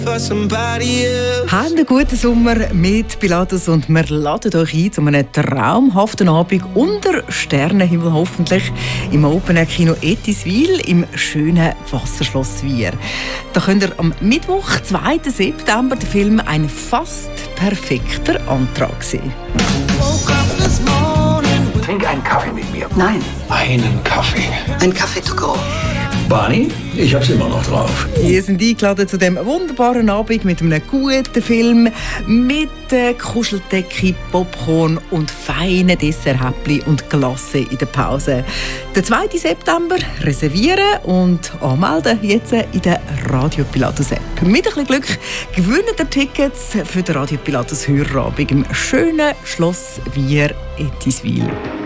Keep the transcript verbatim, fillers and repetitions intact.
Habt einen guten Sommer mit Pilatus und wir laden euch ein zu einem traumhaften Abend unter Sternenhimmel, hoffentlich im Open-Air-Kino Etiswil im schönen Wasserschloss Wier. Da könnt ihr am Mittwoch, zweiten September, den Film «Ein fast perfekter Antrag» sehen. Trink einen Kaffee mit mir. Nein. Einen Kaffee. Ein Kaffee to go. Barney, ich hab's immer noch drauf. Ihr seid eingeladen zu diesem wunderbaren Abend mit einem guten Film, mit äh, Kuscheldecke, Popcorn und feinen Desserthäppchen und Glace in der Pause. Den zweiten September reservieren und anmelden jetzt in der Radio Pilatus App. Mit ein bisschen Glück gewinnen ihr Tickets für den Radio Pilatus Hörerabend im schönen Schloss Wier Etiswil.